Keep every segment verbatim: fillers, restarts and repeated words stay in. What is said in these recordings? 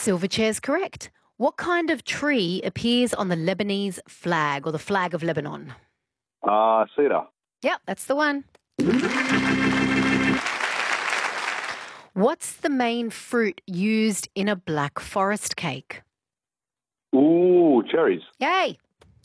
Silverchair's correct. What kind of tree appears on the Lebanese flag or the flag of Lebanon? Uh, cedar. Yep, that's the one. What's the main fruit used in a black forest cake? Ooh, cherries. Yay.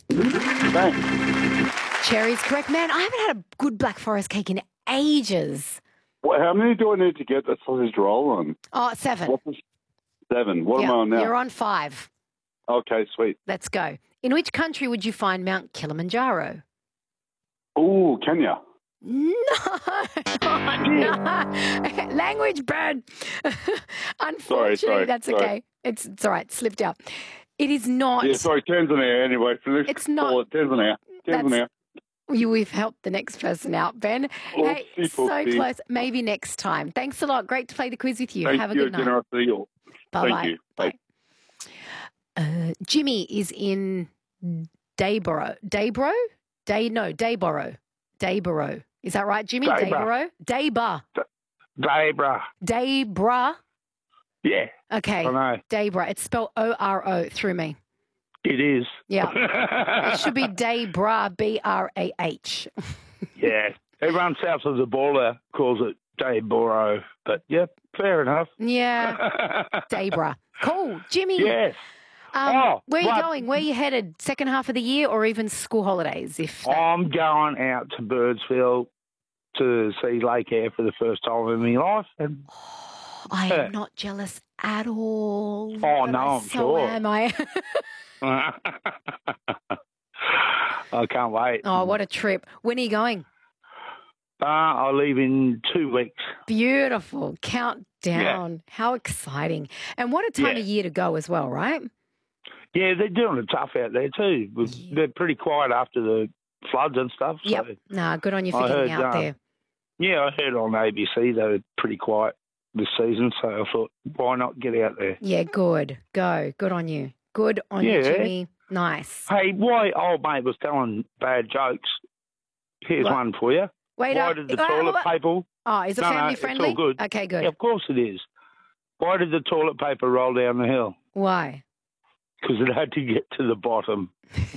Thanks. Cherries, correct. Man, I haven't had a good black forest cake in ages. Well, how many do I need to get that sausage roll on? Oh, seven. What's this? Seven. What Yep, am I on now? You're on five. Okay, sweet. Let's go. In which country would you find Mount Kilimanjaro? Ooh, Kenya. No, oh, no. Language burn. Unfortunately, Sorry, sorry, that's sorry. okay. It's, it's all right. Slipped out. It is not. Yeah, sorry, Tanzania anyway. So let's It's not- call it Tanzania. Tanzania. You, we've helped the next person out, Ben. Oh, Hey, so oopsie. close. Maybe next time. Thanks a lot. Great to play the quiz with you. Thank Have a you, good night. generosity. Bye-bye. Thank you. Bye. Uh, Jimmy is in Dayboro. Dayboro? Day, no, Dayboro. Dayboro. Is that right, Jimmy? Dayboro. Dayboro. Dayba. Debra. Daybra. Yeah, Okay. I know. Daybra. It's spelled O R O through me. It is. Yeah. It should be Daybra, B R A H. Yeah. Everyone south of the border calls it Dayboro, but yeah, fair enough. Yeah. Daybra. Cool. Jimmy. Yes. Um, Oh, where are you but- going? Where are you headed? Second half of the year or even school holidays? If that- I'm going out to Birdsville to see Lake Air for the first time in my life. And I Yeah. am not jealous at all. Oh, but no, I I'm so sure. am I. I can't wait. Oh, what a trip. When are you going? Uh, I'll leave in two weeks. Beautiful. Countdown. How exciting. And what a time Yeah. of year to go as well, right? Yeah, they're doing it tough out there too. Yeah. They're pretty quiet after the floods and stuff. So, Yep. Nah, good on you for I getting heard, out uh, there. yeah, I heard on A B C they were pretty quiet this season, so I thought, why not get out there? Yeah, good. Go. Good on you. Good on you, Yeah. Jimmy. Nice. Hey, why old mate was telling bad jokes? Here's What? one for you. Wait why up. did the Uh, toilet what? paper? Oh, is it No, no, family it's friendly? all good. Okay, good. Yeah, of course it is. Why did the toilet paper roll down the hill? Why? Because it had to get to the bottom.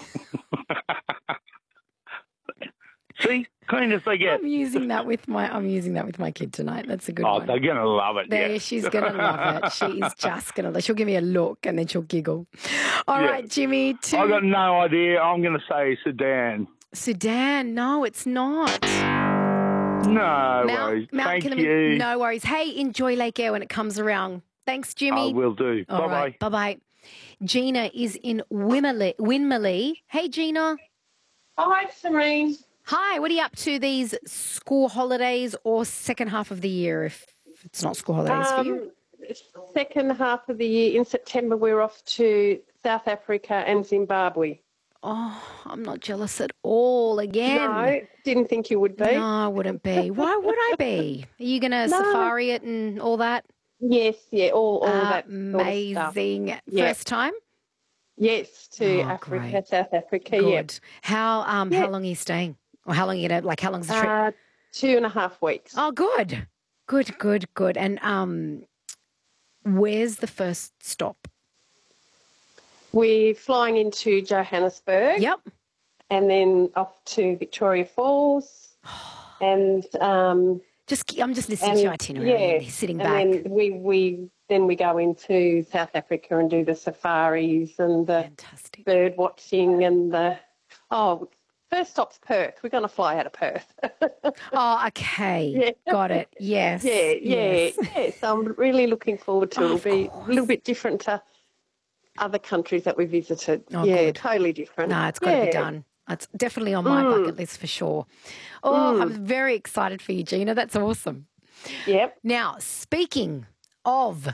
See, clean as they get. I'm using that with my I'm using that with my kid tonight. That's a good Oh, one. they're gonna love it. There, yeah. she's gonna love it. She is just gonna. She'll give me a look and then she'll giggle. All Yeah. right, Jimmy. Two. I got no idea. I'm going to say Sudan. Sudan. No, it's not. No worries. Mount Thank Kiliman- you. No worries. Hey, enjoy Lake Air when it comes around. Thanks, Jimmy. I will do. All Bye bye. right, bye bye. Gina is in Wimmerley. Winmalee. Hey, Gina. Hi, Serene. Hi. What are you up to these school holidays or second half of the year? If it's not school holidays for you. Um, second half of the year, in September, we're off to South Africa and Zimbabwe. Oh, I'm not jealous at all. Again. No, didn't think you would be. No, I wouldn't be. Why would I be? Are you going to No. safari it and all that? Yes, yeah, all, all that sort of stuff. Amazing. Yeah. First time? Yes, to Oh, Africa, great. South Africa, Good. How um Yeah. how long are you staying? Or how long are you gonna like how long's the yeah. trip? Uh, two and a half weeks. Oh, good. Good, good, good. And um where's the first stop? We're flying into Johannesburg Yep. and then off to Victoria Falls and um, Just I'm just listening and to your itinerary yeah, and sitting and back. then we, we then we go into South Africa and do the safaris and the Fantastic. bird watching and the oh first stop's Perth. We're going to fly out of Perth. Oh, okay. Yeah. Got it. Yes. yeah, yeah, yes. yeah. So I'm really looking forward to it. It'll Of be course. a little bit different to other countries that we visited. Oh, yeah, good. totally different. No, it's got to yeah. be done. It's definitely on my Mm. bucket list for sure. Oh, I'm very excited for you, Gina. That's awesome. Yep. Now, speaking of,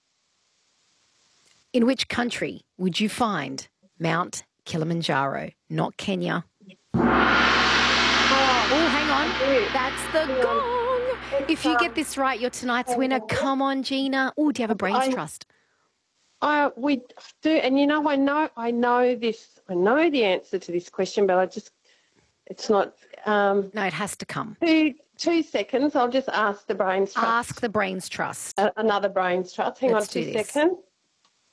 in which country would you find Mount Kilimanjaro? Not Kenya. Oh, hang on. That's the Hang on. gong. If you get this right, you're tonight's winner. Come on, Gina. Oh, do you have a brains I- trust? I we do, and you know, I know, I know this, I know the answer to this question, but I just, it's not. Um, No, it has to come. two two seconds. I'll just ask the brains trust. Ask the brains trust. A- another brains trust. Hang Let's on two do this. seconds.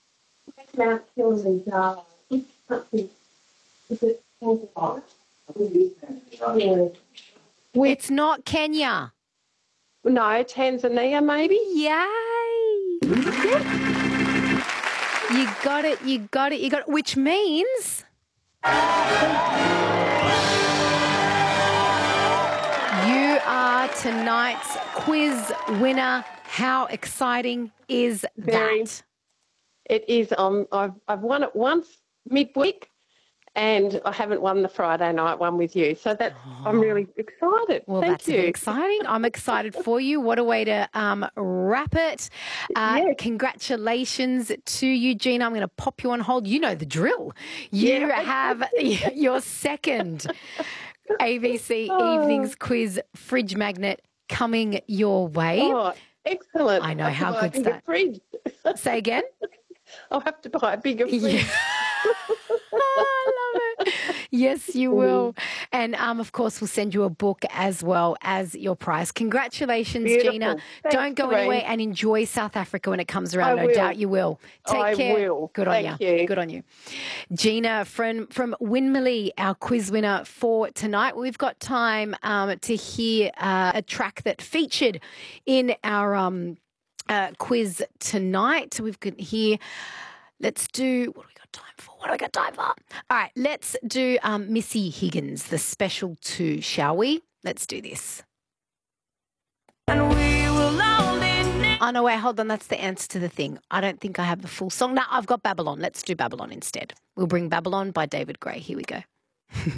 Mount Kilimanjaro. Which country is it? Tanzania. Yeah. It's not Kenya. No, Tanzania maybe? Yay! You got it, you got it, you got it, which means you are tonight's quiz winner. How exciting is Very. that? It is. Um, I've, I've won it once midweek, and I haven't won the Friday night one with you. So that's, I'm really excited. Well, Thank that's you. exciting. I'm excited for you. What a way to um, wrap it. Uh, Yes. Congratulations to you, Gina. I'm going to pop you on hold. You know the drill. You Yeah. have your second A B C Oh. Evenings Quiz fridge magnet coming your way. Oh, excellent. I know, I'll have to how buy a good's bigger that? Fridge. Say again? I'll have to buy a bigger fridge. Yeah. I love it. Yes, you will. And, um, of course, we'll send you a book as well as your prize. Congratulations, Beautiful. Gina. Thanks, Don't go Doreen. anywhere and enjoy South Africa when it comes around. I no will. doubt you will. Take I care. will. Good on Thank you. you. Good on you. Gina from, from Winmalee, our quiz winner for tonight. We've got time um, to hear uh, a track that featured in our um, uh, quiz tonight. We've got here. Let's do, what do we got time for? What do we got time for? All right, let's do um, Missy Higgins, the special two, shall we? Let's do this. And we will only Oh, no, wait, hold on. That's the answer to the thing. I don't think I have the full song. No, I've got Babylon. Let's do Babylon instead. We'll bring Babylon by David Gray. Here we go.